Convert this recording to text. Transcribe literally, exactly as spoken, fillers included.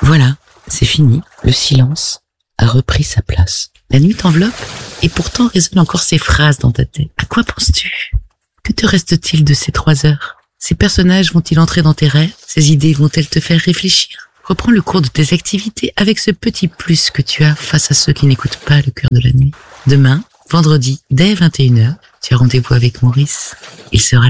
Voilà, c'est fini. Le silence a repris sa place. La nuit t'enveloppe et pourtant résonnent encore ces phrases dans ta tête. À quoi penses-tu? Que te reste-t-il de ces trois heures? Ces personnages vont-ils entrer dans tes rêves? Ces idées vont-elles te faire réfléchir? Reprends le cours de tes activités avec ce petit plus que tu as face à ceux qui n'écoutent pas le cœur de la nuit. Demain, vendredi, dès vingt et une heures, tu as rendez-vous avec Maurice. Il sera là.